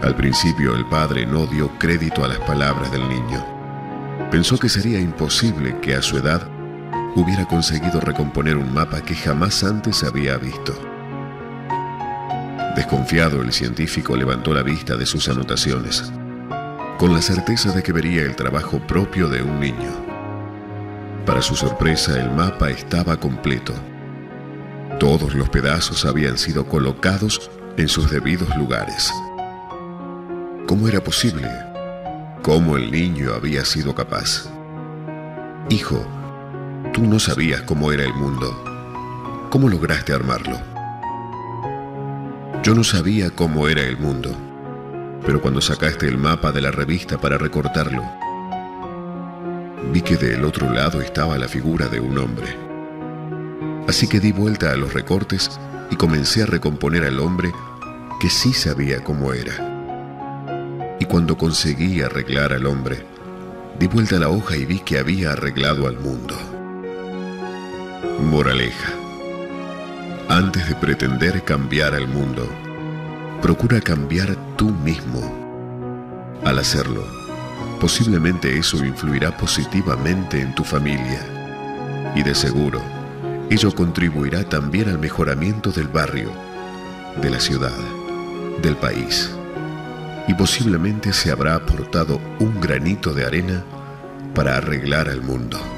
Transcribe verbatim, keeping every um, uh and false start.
Al principio el padre no dio crédito a las palabras del niño. Pensó que sería imposible que a su edad hubiera conseguido recomponer un mapa que jamás antes había visto. Desconfiado, el científico levantó la vista de sus anotaciones, con la certeza de que vería el trabajo propio de un niño. Para su sorpresa, el mapa estaba completo. Todos los pedazos habían sido colocados en sus debidos lugares. ¿Cómo era posible? ¿Cómo el niño había sido capaz? Hijo, tú no sabías cómo era el mundo. ¿Cómo lograste armarlo? Yo no sabía cómo era el mundo, pero cuando sacaste el mapa de la revista para recortarlo, vi que del otro lado estaba la figura de un hombre. Así que di vuelta a los recortes y comencé a recomponer al hombre que sí sabía cómo era. Y cuando conseguí arreglar al hombre, di vuelta a la hoja y vi que había arreglado al mundo. Moraleja: antes de pretender cambiar al mundo, procura cambiar tú mismo. Al hacerlo, posiblemente eso influirá positivamente en tu familia, y de seguro, ello contribuirá también al mejoramiento del barrio, de la ciudad, del país, y posiblemente se habrá aportado un granito de arena para arreglar al mundo.